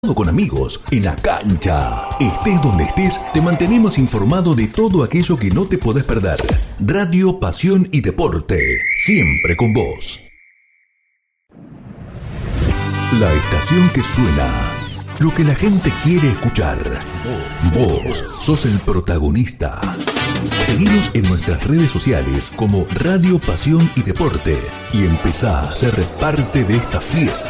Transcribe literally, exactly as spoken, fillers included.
con amigos, en la cancha. Estés donde estés, te mantenemos informado de todo aquello que no te podés perder. Radio, pasión y deporte, siempre con vos. La estación que suena, lo que la gente quiere escuchar. Vos sos el protagonista. Seguinos en nuestras redes sociales como Radio, Pasión y Deporte y empezá a ser parte de esta fiesta.